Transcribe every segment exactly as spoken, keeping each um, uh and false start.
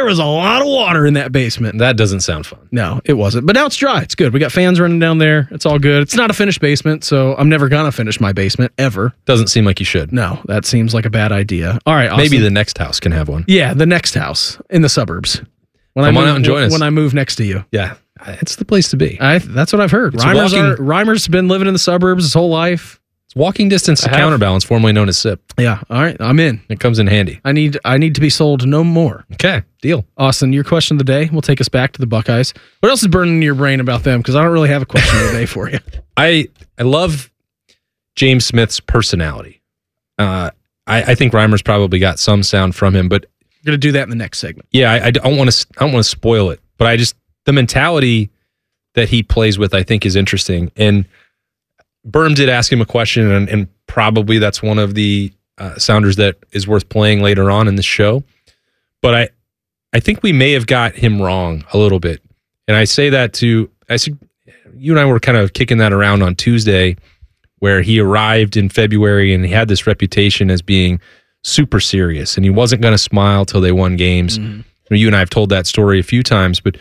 was a lot of water in that basement. That doesn't sound fun. No, it wasn't. But now it's dry. It's good. We got fans running down there. It's all good. It's not a finished basement, so I'm never going to finish my basement, ever. Doesn't seem like you should. No, that seems like a bad idea. All right, Austin. Maybe the next house can have one. Yeah, the next house in the suburbs. When Come I on move, out and join us. When I move next to you. Yeah, it's the place to be. I, that's what I've heard. It's Reimer's, walking- are, Reimer's been living in the suburbs his whole life. It's walking distance to I have- Counterbalance, formerly known as S I P. Yeah, all right, I'm in. It comes in handy. I need I need to be sold no more. Okay, deal. Austin, your question of the day will take us back to the Buckeyes. What else is burning in your brain about them? Because I don't really have a question of the day for you. I I love James Smith's personality. Uh, I, I think Reimer's probably got some sound from him, but We're going to do that in the next segment. yeah, I, I don't want to I don't want to spoil it, but I just the mentality that he plays with, I think, is interesting. And Berm did ask him a question, and, and probably that's one of the uh, sounders that is worth playing later on in the show. But I, I think we may have got him wrong a little bit, and I say that to I see you and I were kind of kicking that around on Tuesday, where he arrived in February and he had this reputation as being super serious, and he wasn't going to smile till they won games. Mm-hmm. You and I have told that story a few times, but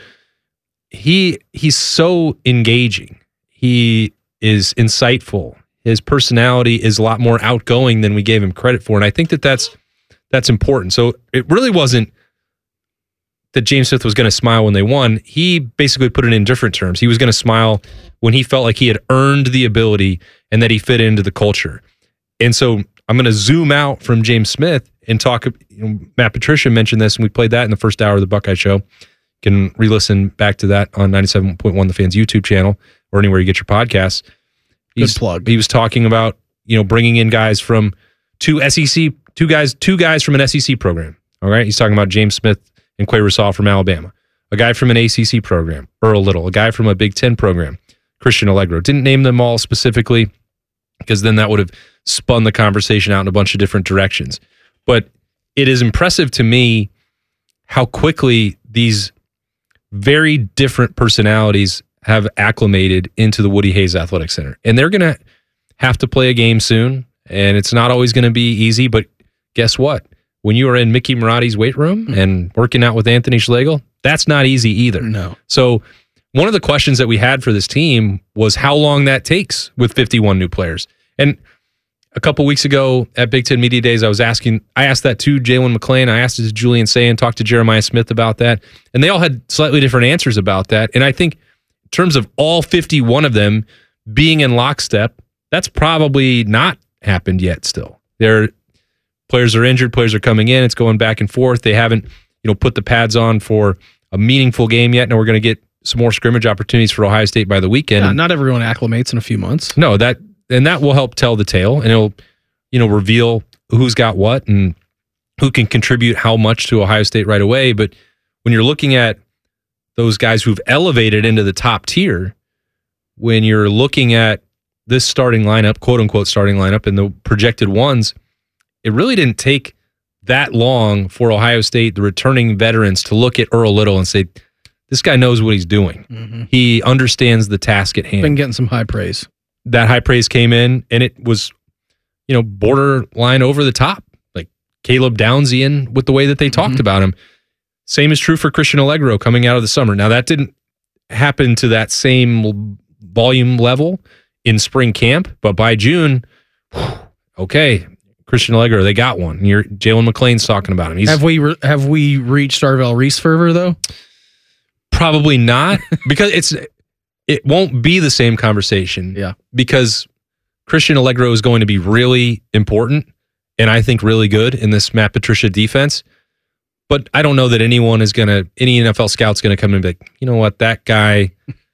he he's so engaging. He is insightful. His personality is a lot more outgoing than we gave him credit for, and I think that that's that's important. So it really wasn't that James Smith was going to smile when they won. He basically put it in different terms. He was going to smile when he felt like he had earned the ability and that he fit into the culture. And so I'm going to zoom out from James Smith and talk. You know, Matt Patricia mentioned this, and we played that in the first hour of the Buckeye Show. You can re-listen back to that on ninety-seven point one The Fan's YouTube channel or anywhere you get your podcasts. He's, Good plug. He was talking about, you know, bringing in guys from two S E C, two guys, two guys from an S E C program. All right, he's talking about James Smith and Quay Rusal from Alabama, a guy from an A C C program, Earl Little, a guy from a Big Ten program, Christian Allegro. Didn't name them all specifically because then that would have spun the conversation out in a bunch of different directions. But it is impressive to me how quickly these very different personalities have acclimated into the Woody Hayes Athletic Center. And they're going to have to play a game soon, and it's not always going to be easy, but guess what? When you are in Mickey Maratti's weight room mm-hmm. and working out with Anthony Schlegel, that's not easy either. No. So one of the questions that we had for this team was how long that takes with fifty-one new players. And a couple weeks ago at Big Ten Media Days, I was asking, I asked that to Jalen McClain, I asked it to Julian Sayin, talked to Jeremiah Smith about that, and they all had slightly different answers about that. And I think in terms of all fifty-one of them being in lockstep, that's probably not happened yet still. They're, players are injured, players are coming in, it's going back and forth. They haven't, you know, put the pads on for a meaningful game yet, and we're going to get some more scrimmage opportunities for Ohio State by the weekend. Yeah, not everyone acclimates in a few months. No, that and that will help tell the tale, and it'll, you know, reveal who's got what and who can contribute how much to Ohio State right away. But when you're looking at those guys who've elevated into the top tier, when you're looking at this starting lineup, quote unquote starting lineup, and the projected ones, it really didn't take that long for Ohio State, the returning veterans, to look at Earl Little and say, this guy knows what he's doing. Mm-hmm. He understands the task at hand. Been getting some high praise. That high praise came in, and it was, you know, borderline over the top, like Caleb Downsian with the way that they mm-hmm. talked about him. Same is true for Christian Allegro coming out of the summer. Now, that didn't happen to that same volume level in spring camp, but by June, whew, okay, Christian Allegro, they got one. You're Jalen McClain's talking about him. He's, have we re- have we reached Arvell Reese fervor though? Probably not, because it's it won't be the same conversation. Yeah, because Christian Allegro is going to be really important, and I think really good in this Matt Patricia defense. But I don't know that anyone is going to, any N F L scout's going to come in and be like, you know what, that guy,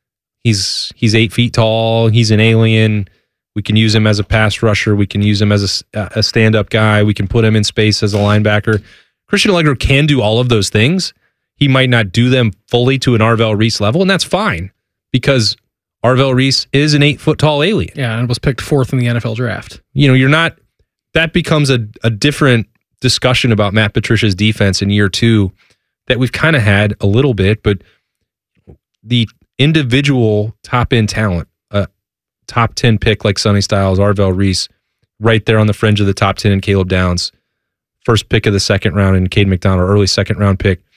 he's he's eight feet tall, he's an alien. We can use him as a pass rusher. We can use him as a, a stand-up guy. We can put him in space as a linebacker. Christian Allegro can do all of those things. He might not do them fully to an Arvell Reese level, and that's fine because Arvell Reese is an eight-foot-tall alien. Yeah, and was picked fourth in the N F L draft. You know, you're not, that becomes a, a different discussion about Matt Patricia's defense in year two that we've kind of had a little bit, but the individual top-end talent, uh, top ten pick like Sonny Styles, Arvell Reese, right there on the fringe of the top ten in Caleb Downs, first pick of the second round in Cade McDonald, early second round pick